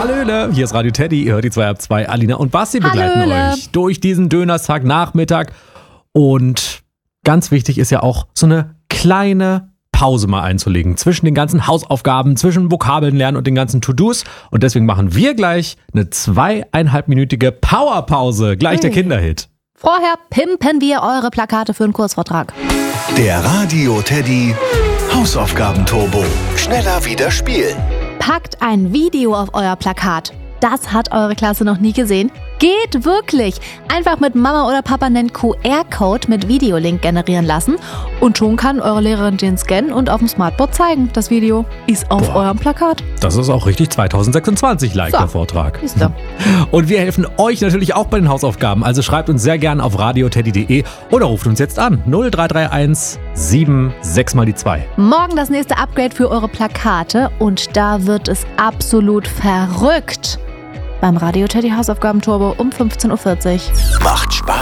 Hallöle, hier ist Radio Teddy, ihr hört die 2 ab 2. Alina und Basti begleiten Hallöle. euch durch diesen Dönerstag-Nachmittag. Und ganz wichtig ist ja auch, so eine kleine Pause mal einzulegen zwischen den ganzen Hausaufgaben, zwischen Vokabeln lernen und den ganzen To-Dos. Und deswegen machen wir gleich eine 2,5-minütige Powerpause. Gleich der Kinderhit. Vorher pimpen wir eure Plakate für einen Kursvortrag. Der Radio Teddy Hausaufgaben-Turbo. Schneller wieder spielen. Packt ein Video auf euer Plakat. Das hat eure Klasse noch nie gesehen. Geht wirklich. Einfach mit Mama oder Papa einen QR-Code mit Videolink generieren lassen und schon kann eure Lehrerin den scannen und auf dem Smartboard zeigen. Das Video ist auf eurem Plakat. Das ist auch richtig 2026 like, der Vortrag. Siehst du. Und wir helfen euch natürlich auch bei den Hausaufgaben. Also schreibt uns sehr gerne auf radioteddy.de oder ruft uns jetzt an. 0331 76 mal die 2. Morgen das nächste Upgrade für eure Plakate und da wird es absolut verrückt. Beim Radio Teddy Hausaufgaben Turbo um 15.40 Uhr. Macht Spaß.